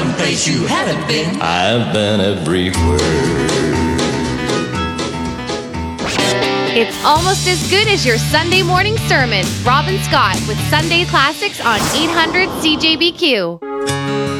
someplace you haven't been. I've been everywhere. It's almost as good as your Sunday morning sermon. Robin Scott with Sunday Classics on 800 CJBQ.